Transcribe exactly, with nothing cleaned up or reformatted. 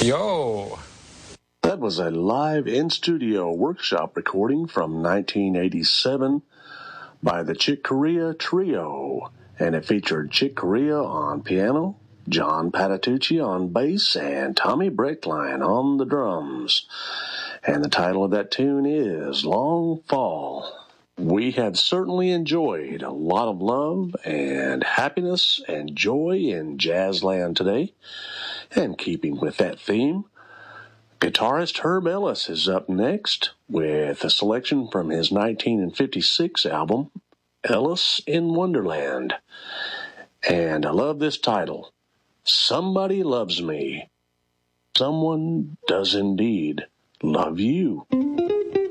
Yo! That was a live in-studio workshop recording from nineteen eighty-seven by the Chick Corea Trio, and it featured Chick Corea on piano, John Patitucci on bass, and Tommy Breckline on the drums. And the title of that tune is Long Fall. We have certainly enjoyed a lot of love and happiness and joy in Jazzland today. And keeping with that theme, guitarist Herb Ellis is up next with a selection from his nineteen fifty-six album, Ellis in Wonderland. And I love this title, Somebody Loves Me. Someone does indeed love you.